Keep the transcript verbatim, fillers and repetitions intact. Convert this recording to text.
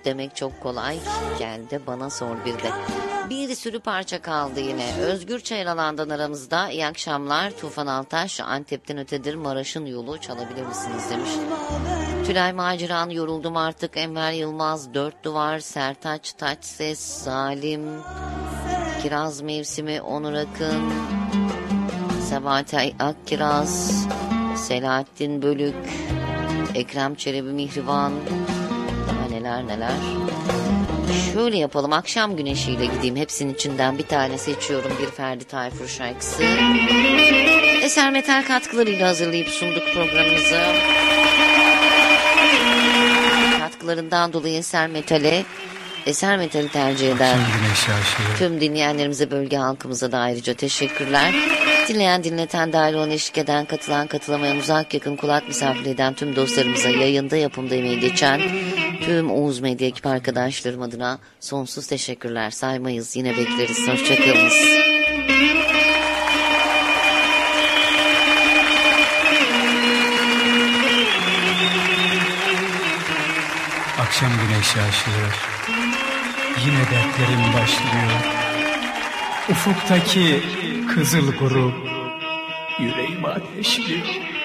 demek çok kolay. Gel de bana sor bir de. Bir sürü parça kaldı yine. Özgür Çayıralan'dan aramızda. İyi akşamlar. Tufan Altaş, Antep'ten ötedir Maraş'ın yolu çalabilir misiniz demiş. Tülay Maciran, yoruldum artık. Enver Yılmaz, Dört Duvar, Sertaç Taçses, Zalim, Kiraz Mevsimi, Onur Akın, Sebahat Akkiraz, Selahattin Bölük, Ekrem Çelebi Mihriban, daha neler neler. Şöyle yapalım, akşam güneşiyle gideyim. Hepsinin içinden bir tane seçiyorum, bir Ferdi Tayfur şarkısı. Eser Metal katkılarıyla hazırlayıp sunduk programımızı. Katkılarından dolayı Eser Metal'e, Eser Metal'i tercih eden tüm dinleyenlerimize, bölge halkımıza da ayrıca teşekkürler. Dinleyen, dinleten, dahil olan, eşlik eden, katılan, katılamayan, uzak yakın kulak misafir eden tüm dostlarımıza, yayında yapımda emeği geçen tüm Oğuz Medya ekip arkadaşlarım adına sonsuz teşekkürler. Saymayız, yine bekleriz. Hoşçakalınız. Akşam güneşi aşılıyor. Yine dertlerim başlıyor. Ufuktaki kızıl grup yüreğimi ateşliyor.